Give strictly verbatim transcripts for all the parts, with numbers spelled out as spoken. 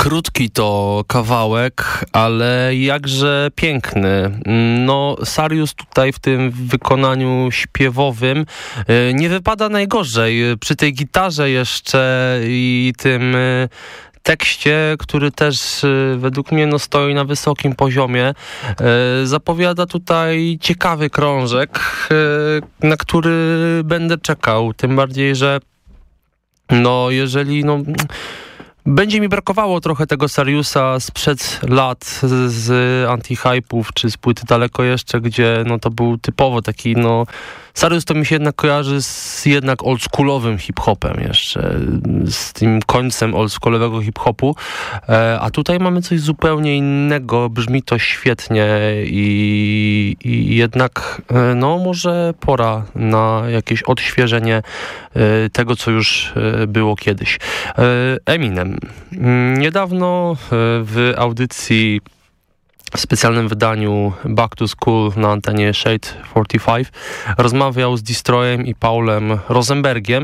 Krótki to kawałek, ale jakże piękny. No, Sarius tutaj w tym wykonaniu śpiewowym nie wypada najgorzej. Przy tej gitarze jeszcze i tym tekście, który też według mnie no, stoi na wysokim poziomie, zapowiada tutaj ciekawy krążek, na który będę czekał. Tym bardziej, że no, jeżeli no będzie mi brakowało trochę tego Sariusa sprzed lat z, z anti-hype'ów, czy z płyty Daleko Jeszcze, gdzie no to był typowo taki, no Sarius to mi się jednak kojarzy z jednak oldschoolowym hip-hopem jeszcze, z tym końcem oldschoolowego hip-hopu, e, a tutaj mamy coś zupełnie innego, brzmi to świetnie i, i jednak e, no może pora na jakieś odświeżenie e, tego, co już e, było kiedyś. E, Eminem. Niedawno e, w audycji w specjalnym wydaniu Back to School na antenie Shade czterdzieści pięć rozmawiał z Destroyem i Paulem Rosenbergiem.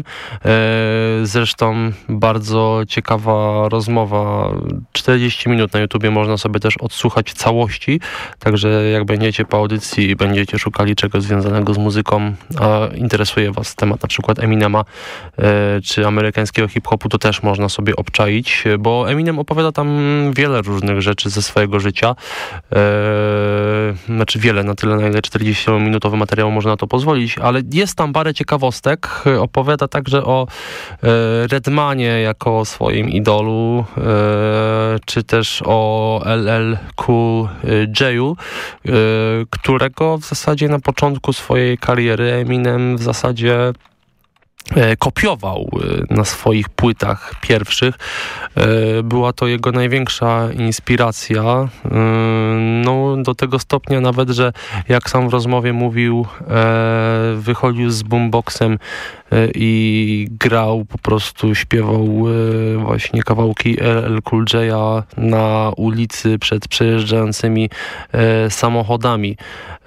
Zresztą bardzo ciekawa rozmowa, czterdzieści minut na YouTubie, można sobie też odsłuchać całości, także jak będziecie po audycji i będziecie szukali czegoś związanego z muzyką, a interesuje was temat na przykład Eminema czy amerykańskiego hip-hopu, to też można sobie obczaić, bo Eminem opowiada tam wiele różnych rzeczy ze swojego życia. Eee, znaczy wiele, na tyle, na ile czterdzieściminutowy materiał można na to pozwolić, ale jest tam parę ciekawostek. Opowiada także o e, Redmanie jako swoim idolu, e, czy też o L L Cool J'u, e, którego w zasadzie na początku swojej kariery Eminem w zasadzie kopiował na swoich płytach pierwszych. Była to jego największa inspiracja. No, do tego stopnia nawet, że jak sam w rozmowie mówił, wychodził z boomboxem i grał, po prostu śpiewał właśnie kawałki L L Cool J'a na ulicy przed przejeżdżającymi samochodami.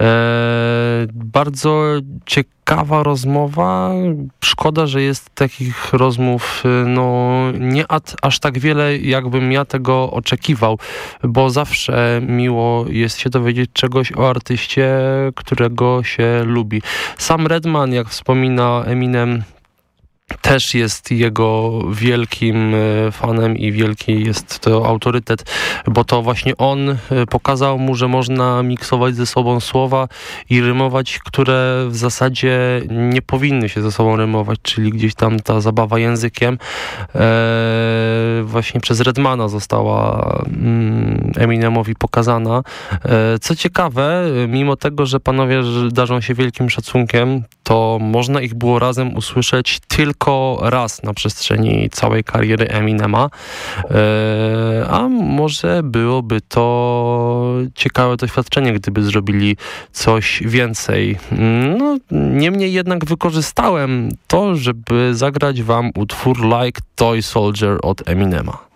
Bardzo ciekawa rozmowa. Szkoda, że jest takich rozmów no nie aż tak wiele, jakbym ja tego oczekiwał, bo zawsze miło jest się dowiedzieć czegoś o artyście, którego się lubi. Sam Redman, jak wspomina Eminem, też jest jego wielkim fanem i wielki jest to autorytet, bo to właśnie on pokazał mu, że można miksować ze sobą słowa i rymować, które w zasadzie nie powinny się ze sobą rymować, czyli gdzieś tam ta zabawa językiem e, właśnie przez Redmana została mm, Eminemowi pokazana. E, co ciekawe, mimo tego, że panowie darzą się wielkim szacunkiem, to można ich było razem usłyszeć tylko tylko raz na przestrzeni całej kariery Eminema, a może byłoby to ciekawe doświadczenie, gdyby zrobili coś więcej. No, niemniej jednak wykorzystałem to, żeby zagrać wam utwór Like Toy Soldier od Eminema.